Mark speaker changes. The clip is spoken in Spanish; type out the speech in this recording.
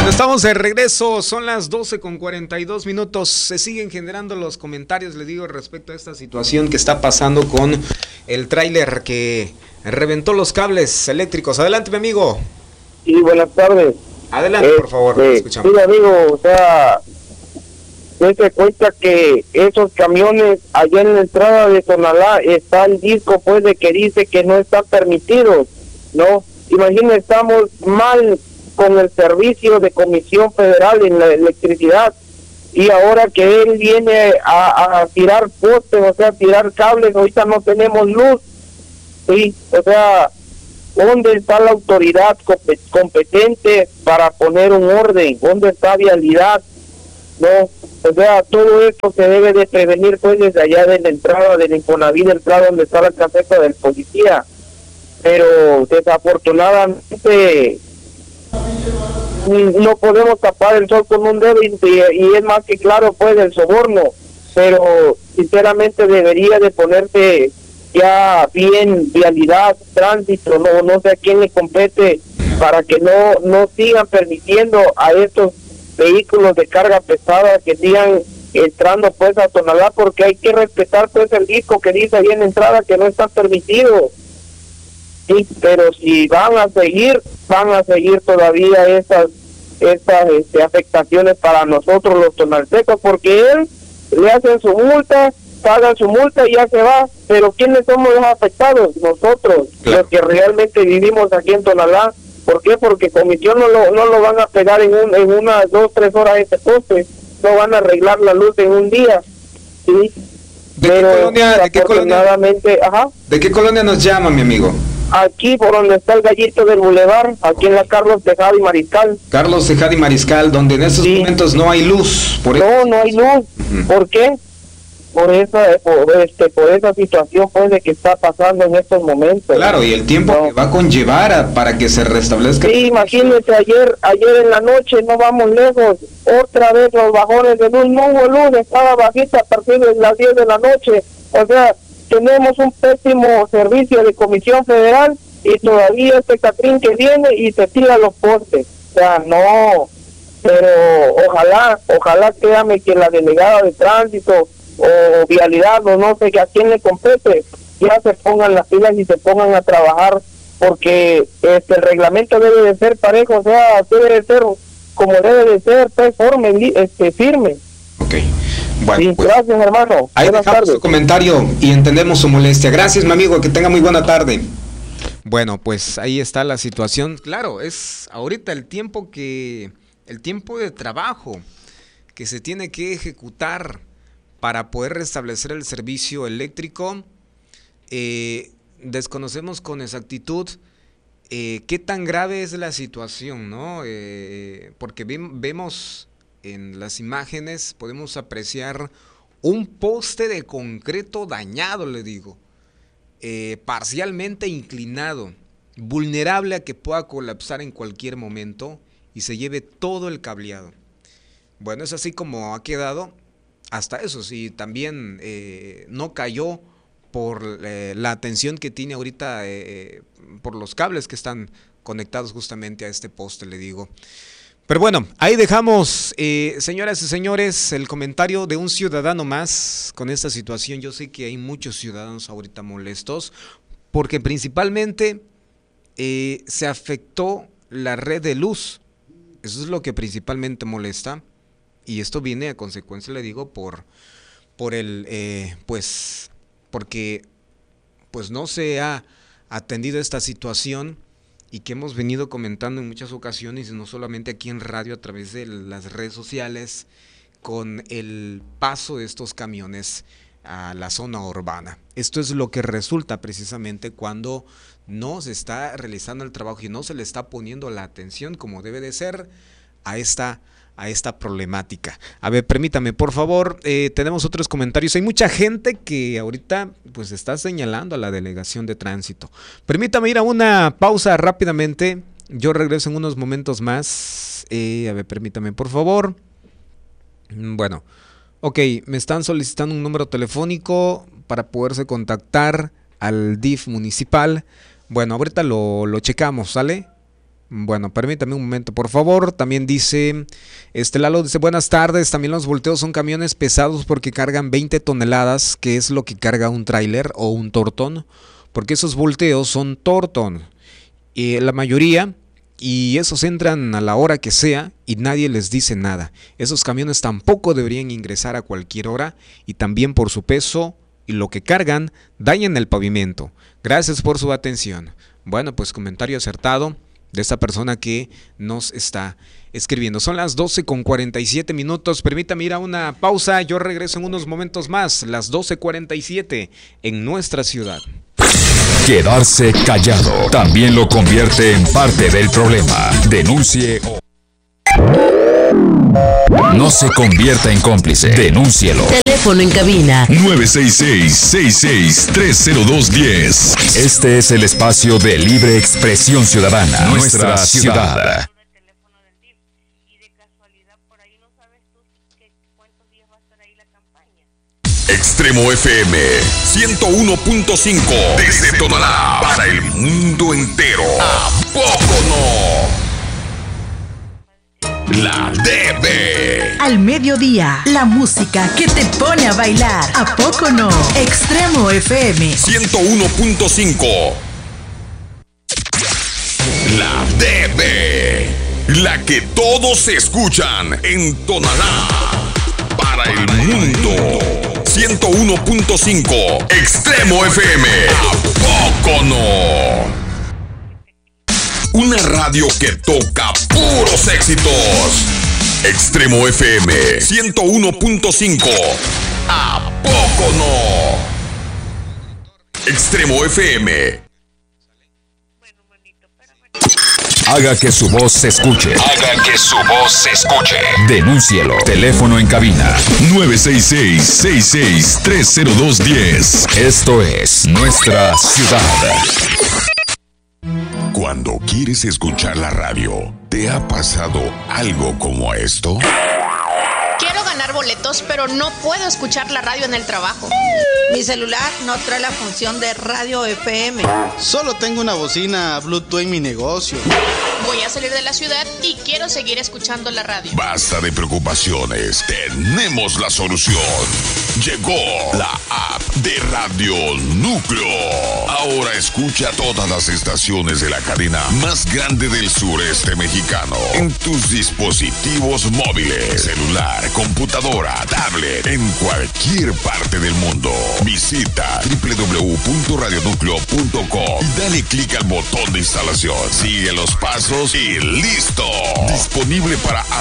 Speaker 1: Bueno, estamos de regreso, son las 12:42. Se siguen generando los comentarios, le digo, respecto a esta situación que está pasando con el tráiler que reventó los cables eléctricos. Adelante, mi amigo.
Speaker 2: Sí, buenas tardes.
Speaker 1: Adelante, por favor, escuchamos.
Speaker 2: Sí, amigo, o sea, se cuenta que esos camiones allá en la entrada de Tonalá está el disco pues de que dice que no están permitidos, ¿no? Imagina, estamos mal con el servicio de Comisión Federal en la electricidad y ahora que él viene a tirar postes, o sea, tirar cables, ahorita no tenemos luz, sí, o sea, ¿dónde está la autoridad competente para poner un orden? ¿Dónde está vialidad? No, o sea, todo esto se debe de prevenir pues desde allá de la entrada del Infonavit, del lado donde está la caseta del policía, pero desafortunadamente no podemos tapar el sol con un dedo y es más que claro pues el soborno, pero sinceramente debería de ponerse ya bien vialidad, tránsito, no sé a quién le compete para que no sigan permitiendo a estos vehículos de carga pesada que sigan entrando pues a Tonalá, porque hay que respetar pues el disco que dice ahí en la entrada que no está permitido. Sí, pero si van a seguir todavía estas afectaciones para nosotros los tonaltecos, porque él le hacen su multa, pagan su multa y ya se va, pero ¿quiénes somos los afectados? Nosotros, claro, los que realmente vivimos aquí en Tonalá. ¿Por qué? Porque Comisión no lo van a pegar en unas 2-3 horas ese poste, no van a arreglar la luz en un día, ¿sí?
Speaker 1: Pero ¿De qué colonia nos llama, mi amigo?
Speaker 2: Aquí por donde está el Gallito del Boulevard, aquí en la Carlos Tejada y Mariscal.
Speaker 1: Carlos Tejada y Mariscal, donde en estos momentos no hay luz.
Speaker 2: No hay luz. ¿Por qué? Por esa situación pues de que está pasando en estos momentos.
Speaker 1: Claro, y el tiempo que va a conllevar para que se restablezca.
Speaker 2: Sí, imagínense, ayer en la noche, no vamos lejos, otra vez los bajones de luz, no hubo luz, estaba bajita a partir de las 10 de la noche, o sea, tenemos un pésimo servicio de Comisión Federal y todavía este Catrín que viene y se tira los postes, o sea, no, pero ojalá créame que la delegada de tránsito o vialidad o no sé a quién le compete, ya se pongan las pilas y se pongan a trabajar, porque el reglamento debe de ser parejo, o sea, debe de ser como debe de ser, pues, firme.
Speaker 1: Okay. Bueno,
Speaker 2: sí, pues, gracias, hermano.
Speaker 1: Ahí dejamos su comentario y entendemos su molestia. Gracias, mi amigo, que tenga muy buena tarde. Bueno, pues ahí está la situación. Claro, es ahorita el tiempo de trabajo que se tiene que ejecutar para poder restablecer el servicio eléctrico. Desconocemos con exactitud qué tan grave es la situación, ¿no? Porque vemos en las imágenes, podemos apreciar un poste de concreto dañado, le digo, parcialmente inclinado, vulnerable a que pueda colapsar en cualquier momento y se lleve todo el cableado. Bueno, es así como ha quedado. Hasta eso, sí, también no cayó por la atención que tiene ahorita por los cables que están conectados justamente a este poste, le digo. Pero bueno, ahí dejamos, señoras y señores, el comentario de un ciudadano más con esta situación. Yo sé que hay muchos ciudadanos ahorita molestos porque principalmente se afectó la red de luz. Eso es lo que principalmente molesta. Y esto viene a consecuencia, le digo, porque no se ha atendido esta situación y que hemos venido comentando en muchas ocasiones, y no solamente aquí en radio, a través de las redes sociales, con el paso de estos camiones a la zona urbana. Esto es lo que resulta precisamente cuando no se está realizando el trabajo y no se le está poniendo la atención como debe de ser a esta problemática. A ver, permítame, por favor, tenemos otros comentarios. Hay mucha gente que ahorita pues está señalando a la delegación de tránsito. Permítame ir a una pausa rápidamente. Yo regreso en unos momentos más. A ver, permítame, por favor. Bueno, ok, me están solicitando un número telefónico para poderse contactar al DIF municipal. Bueno, ahorita lo checamos, ¿sale? Bueno, permítame un momento, por favor. También dice, Lalo dice, buenas tardes, también los volteos son camiones pesados porque cargan 20 toneladas, que es lo que carga un tráiler o un tortón, porque esos volteos son tortón, la mayoría, y esos entran a la hora que sea y nadie les dice nada. Esos camiones tampoco deberían ingresar a cualquier hora y también por su peso y lo que cargan, dañan el pavimento. Gracias por su atención. Bueno, pues comentario acertado de esta persona que nos está escribiendo. Son las 12:47. Permítame ir a una pausa. Yo regreso en unos momentos más. Las 12:47 en nuestra ciudad.
Speaker 3: Quedarse callado también lo convierte en parte del problema. Denuncie o no se convierta en cómplice. Denúncielo.
Speaker 4: Teléfono en cabina
Speaker 3: 966-66-30210. Este es el espacio de libre expresión ciudadana. Nuestra ciudad. Extremo FM 101.5 desde Tonalá para el mundo entero. ¿A poco no? La DB.
Speaker 4: Al mediodía, la música que te pone a bailar. ¿A poco no? Extremo FM
Speaker 3: 101.5. La DB. La que todos escuchan en Tonalá para el mundo. 101.5 Extremo FM. ¿A poco no? Una radio que toca puros éxitos. Extremo FM 101.5. ¿A poco no? Extremo FM. Haga que su voz se escuche. Haga que su voz se escuche. Denúncielo. Teléfono en cabina 966-66-30210. Esto es Nuestra Ciudad. Cuando quieres escuchar la radio, ¿te ha pasado algo como esto?
Speaker 5: Quiero ganar boletos, pero no puedo escuchar la radio en el trabajo.
Speaker 6: Mi celular no trae la función de radio FM.
Speaker 7: Solo tengo una bocina Bluetooth en mi negocio.
Speaker 5: Voy a salir de la ciudad y quiero seguir escuchando la radio.
Speaker 3: Basta de preocupaciones. Tenemos la solución. Llegó la app de Radio Núcleo. Ahora escucha todas las estaciones de la cadena más grande del sureste mexicano en tus dispositivos móviles, celular, computadora, tablet, en cualquier parte del mundo. Visita www.radionúcleo.com y dale clic al botón de instalación. Sigue los pasos y listo. Disponible para